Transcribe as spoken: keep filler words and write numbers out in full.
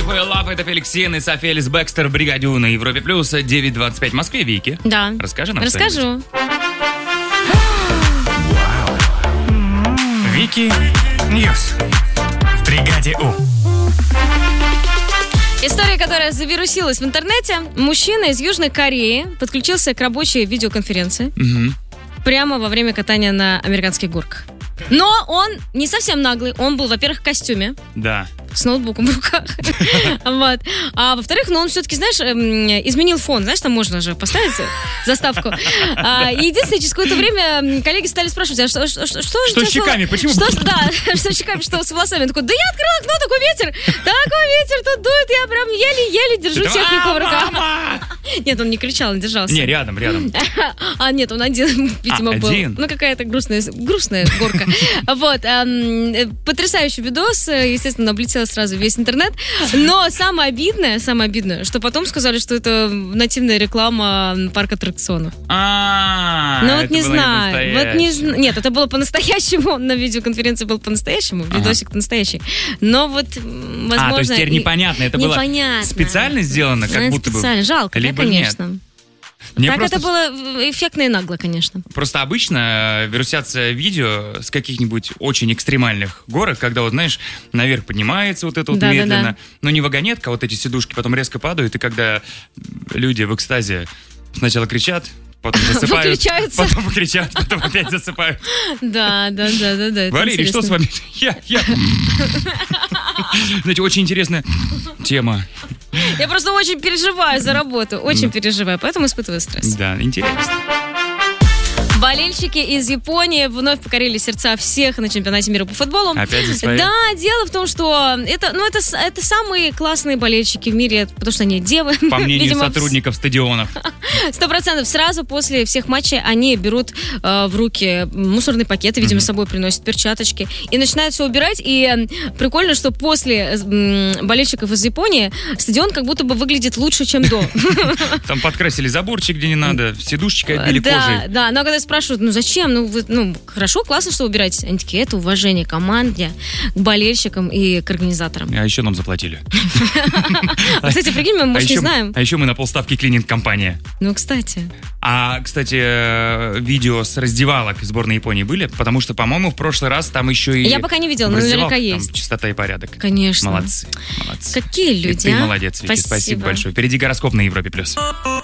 Will Love, это Феликс Сен и София Элис Бекстер, Бригадю на Европе Плюс, девять двадцать пять в Москве. Вики, да. Расскажи нам Расскажу. Вики Ньюс в Бригаде У. История, которая завирусилась в интернете. Мужчина из Южной Кореи подключился к рабочей видеоконференции угу. прямо во время катания на американских горках. Но он не совсем наглый. Он был, во-первых, в костюме. Да. С ноутбуком в руках. Вот. А во-вторых, ну он все-таки, знаешь, изменил фон. Знаешь, там можно же поставить заставку. А, и единственное, через какое-то время коллеги стали спрашивать, а что, что, что, что, что с щеками? Почему? Что, да, что с щеками, что с волосами? Он такой, да я открыл окно, такой ветер, такой ветер тут дует, я прям еле-еле держу Это технику в руках. мама! Нет, он не кричал, он держался. Не, рядом, рядом. А, нет, он один, видимо, а, был. один? Ну, какая-то грустная, грустная горка. Вот. Потрясающий видос, естественно, облетел сразу весь интернет. Но самое обидное, самое обидное, что потом сказали, что это нативная реклама парка аттракционов. А, ну вот не знаю. Вот не зн... Нет, это было по-настоящему. На видеоконференции был по-настоящему, видосик настоящий. Но вот, возможно... А, то есть теперь непонятно. Это было специально сделано, как ну, будто бы... Специально. Жалко, да, конечно. Мне так просто... это было эффектно и нагло, конечно. Просто обычно вирусятся видео с каких-нибудь очень экстремальных горок, когда, вот знаешь, наверх поднимается вот это вот да, медленно. Да, да. Но не вагонетка, а вот эти сидушки потом резко падают, и когда люди в экстазе сначала кричат, потом засыпают, потом кричат, потом опять засыпают. Да, да, да, да, да. Валерий, что с вами? Я, я. Знаете, очень интересная тема. Я просто очень переживаю за работу, очень переживаю, поэтому испытываю стресс. Да, интересно. Болельщики из Японии вновь покорили сердца всех на чемпионате мира по футболу. Опять за свои? Да, дело в том, что это, ну, это, это самые классные болельщики в мире, потому что они девы. По мнению видимо, сотрудников стадионов. Сто процентов. Сразу после всех матчей они берут э, в руки мусорные пакеты, видимо, mm-hmm. с собой приносят перчаточки и начинают все убирать. И э, прикольно, что после э, болельщиков из Японии стадион как будто бы выглядит лучше, чем до. Там подкрасили заборчик, где не надо, сидушечки обили кожей. Да, да, но когда спрашивают, ну зачем, ну, вы, ну хорошо, классно, что убираете. Они такие, это уважение к команде, к болельщикам и к организаторам. А еще нам заплатили. Кстати, прикинь, мы, может, не знаем. А еще мы на полставки клининг-компания. Ну, кстати. А, кстати, видео с раздевалок сборной Японии были? Потому что, по-моему, в прошлый раз там еще и... Я пока не видела, но наверняка есть. Там чистота и порядок. Конечно. Молодцы, молодцы. Какие люди, Ты а? молодец, Вики, спасибо. спасибо большое. Впереди гороскоп на Европе+. плюс.